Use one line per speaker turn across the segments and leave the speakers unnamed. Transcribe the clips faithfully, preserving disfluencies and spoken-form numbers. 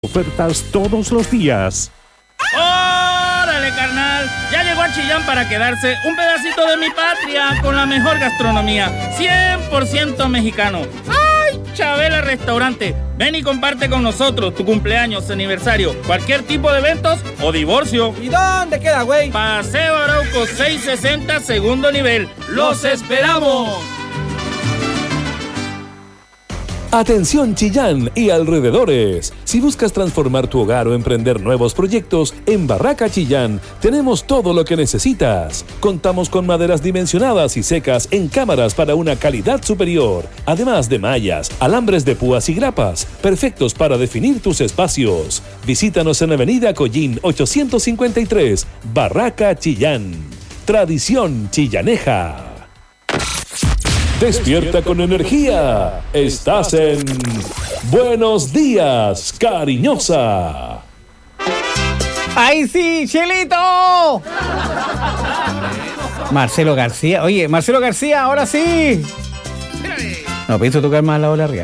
Ofertas todos los días.
¡Órale, carnal! Ya llegó a Chillán para quedarse un pedacito de mi patria con la mejor gastronomía, cien por ciento mexicano. ¡Ay, Chabela Restaurante! Ven y comparte con nosotros tu cumpleaños, aniversario, cualquier tipo de eventos o divorcio.
¿Y dónde queda, güey?
Paseo Arauco seiscientos sesenta, segundo nivel. ¡Los esperamos!
Atención Chillán y alrededores. Si buscas transformar tu hogar o emprender nuevos proyectos, en Barraca Chillán tenemos todo lo que necesitas. Contamos con maderas dimensionadas y secas en cámaras para una calidad superior, además de mallas, alambres de púas y grapas, perfectos para definir tus espacios. Visítanos en Avenida Collín ochocientos cincuenta y tres, Barraca Chillán. Tradición chillaneja. Despierta con energía. Estás en Buenos Días, Cariñosa.
¡Ay, sí, Chelito! Marcelo García. Oye, Marcelo García, ahora sí. No, pienso tocar más la ola arriba.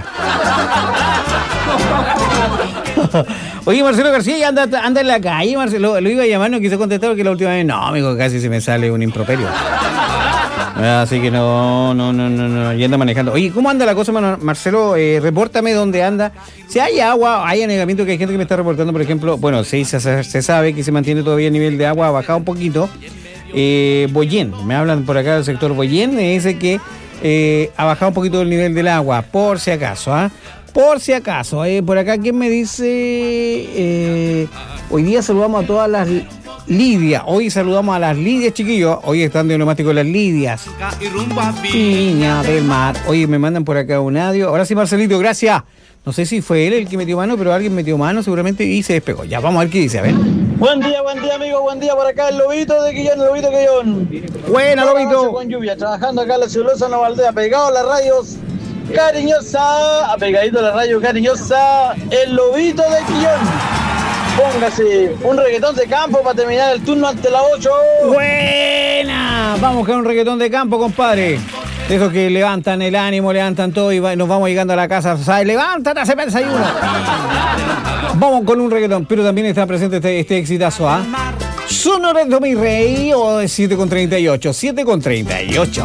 Oye, Marcelo García ya anda, anda en la calle, Marcelo. Lo, lo iba a llamar, no quiso contestar porque la última vez, no, amigo, casi se me sale un improperio. Así que no, no, no, no, no, y anda manejando. Oye, ¿cómo anda la cosa, Marcelo? Eh, repórtame dónde anda. Si hay agua, hay anegamiento, que hay gente que me está reportando, por ejemplo, bueno, sí, se, se sabe que se mantiene todavía el nivel de agua, ha bajado un poquito. Eh, Boyén, me hablan por acá del sector Boyén, me dice que eh, ha bajado un poquito el nivel del agua, por si acaso, ¿ah? ¿eh? Por si acaso, eh, por acá, ¿quién me dice? Eh, hoy día saludamos a todas las Lidias. Hoy saludamos a las Lidias, chiquillos. Hoy están de neumático las Lidias. Piña del Mar. Oye, me mandan por acá un audio. Ahora sí, Marcelito, gracias. No sé si fue él el que metió mano, pero alguien metió mano seguramente y se despegó. Ya, vamos a ver qué dice, a ver.
Buen día, buen día, amigo. Buen día por acá, el Lobito de Quillón, el Lobito Quillón.
Buena, Lobito.
Con lluvia, trabajando acá en la celulosa Nueva Aldea, pegado a las radios. Cariñosa, apegadito a la radio Cariñosa, el Lobito de Quillón. Póngase un reggaetón de campo para terminar el turno ante la ocho.
Buena. Vamos con un reggaetón de campo, compadre. De esos que levantan el ánimo, levantan todo y va, nos vamos llegando a la casa. ¿Sabes? Levántate, hace desayuno. Vamos con un reggaetón, pero también está presente este, este exitazo, ¿ah? ¿eh? Sonoreto, mi rey, o siete con treinta y ocho. siete con treinta y ocho.